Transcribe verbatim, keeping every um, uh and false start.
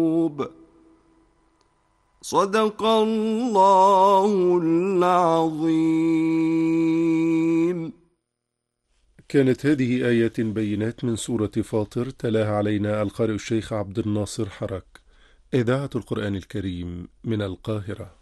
صدق الله العظيم. كانت هذه آيات بينات من سورة فاطر، تلاها علينا القارئ الشيخ عبد الناصر حرك، إذاعة القرآن الكريم من القاهرة.